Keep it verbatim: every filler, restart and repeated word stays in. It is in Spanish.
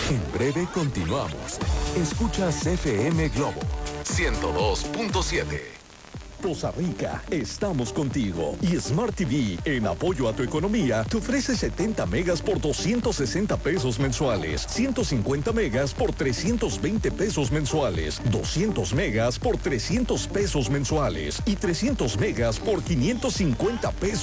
En breve continuamos. Escuchas F M Globo ciento dos punto siete. Poza Rica, estamos contigo. Y Smart T V, en apoyo a tu economía, te ofrece setenta megas por doscientos sesenta pesos mensuales, ciento cincuenta megas por trescientos veinte pesos mensuales, doscientos megas por trescientos pesos mensuales y trescientos megas por quinientos cincuenta pesos